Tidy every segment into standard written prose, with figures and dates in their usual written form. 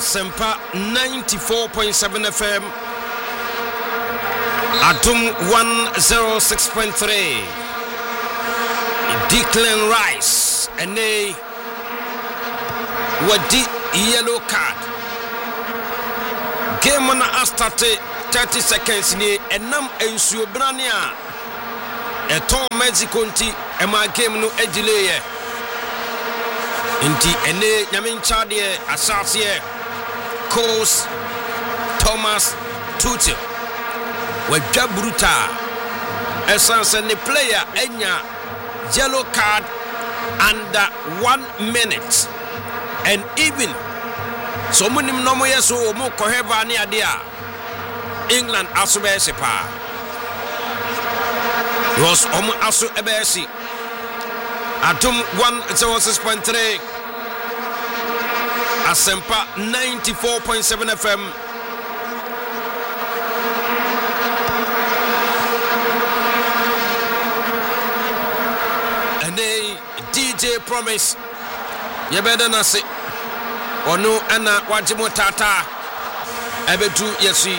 Asempa 94.7 FM, Adum 106.3. Declan Rice and they were the yellow card. Game on a started 30 seconds ni enam ensuo brania. Eton Mexico nti ema game no edile Inti ene nyamin chadie asase Coles Thomas Tuchel wadwa bruta essence the player enya yellow card under 1 minute and even so munim no mo yeso mo koheba ne ade a England aso be sepa was aso ebesi Atom 106.3 Asempa 94.7 FM. And they DJ Promise Yebeda Nasi Ono Anna Wajimo Tata Ebedu Yesi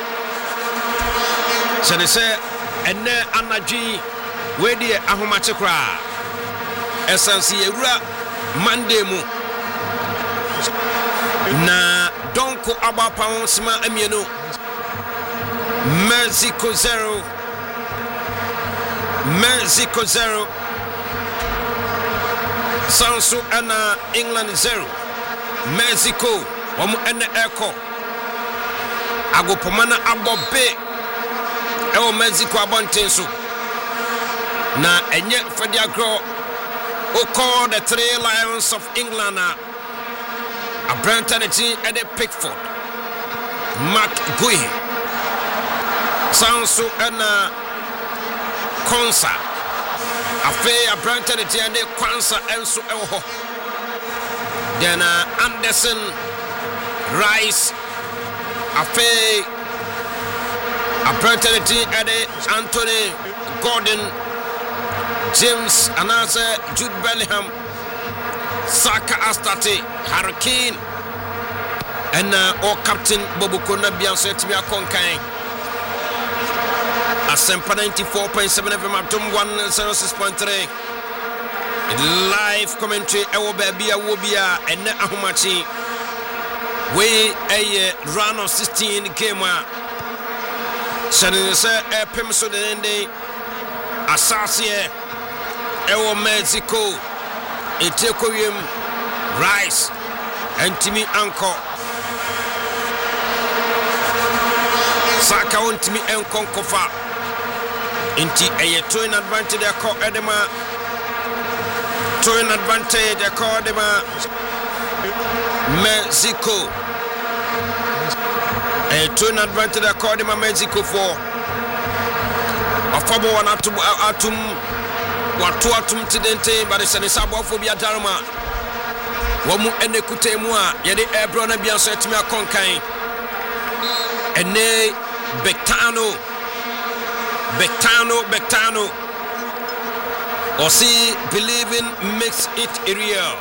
Senese Ene Anaji Wedi Ahumachekra Essence Yura Monday mu na donko abapa sima amieno Mexico 0 Sanso ana England 0 Mexico omo ene eko agopomana abobe ewo Mexico abontenso na enye fadiagro call the 3 Lions of England a Brentanity and a Pickford Mark Gui Sanso and Konsa a fair Brentanity and a Kwansa Enso Elho then Anderson Rice a fair a Brentanity and a Anthony Gordon James Anasa Jude Bellingham Saka Astati Hurricane and captain Bobukona Bianso Timia Konkai Asempa 94.7 FM Atom 106.3 live commentary Ewo Babia Wobia and Ahumachi we a run of 16 game Sanisa Pemso the Ende Assassin Ewo Mexico Etekoyem Rice and Timmy Anko Saka on Timmy Anko Kofa Inti a twin advantage a call Edema twin advantage a call Edema Mexico a twin advantage a call Edema Mexico for a fabo one atum Watu tidente but it's an isabophobia darma Wamu ene kutemua yede ebrona bianso etimia konkan ene Bectano Osi believing makes it real.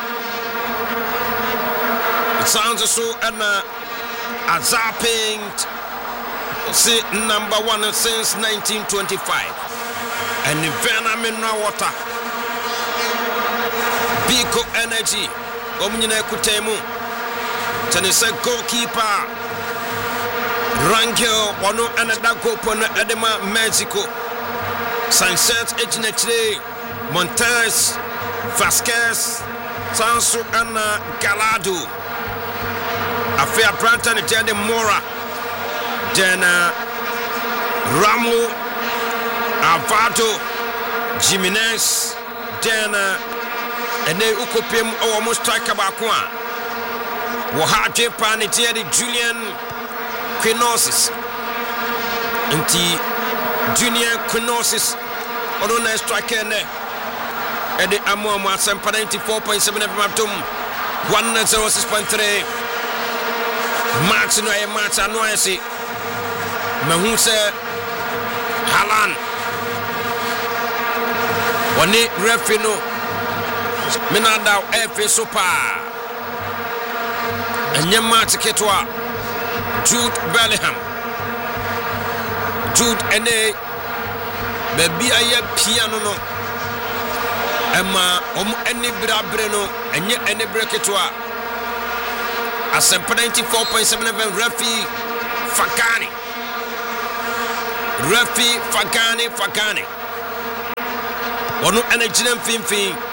It sounds so a zapping Osi number 1 since 1925 and Nivana Mineral Water Biko Energy Omnina Kutemu Tanisa goalkeeper Rangel Wano Anadako Pona Edema Mexico Sunset Ejinetri Montez Vasquez Sanso Ana Galado Afia Branton Jade Mora Jana Ramo Alvaro Jimenez Dana and they ukopim almost striker bakwa wo haje panetieri Julian Quinosis inti Junior Quinosis odona striker ne ede amo Asempa 94.7 FM Atom 106.3 match no e match anoisi mahu se Haaland Wani refino Minada Efe Super ɛnyɛ match ketwa. Jude Bellingham. Jude ene baby aye piano no. Emma ene brabre no enye ene breketwa. Asempa 94.7 FM Rafi Fakani. Ono ene gyina mfimfin.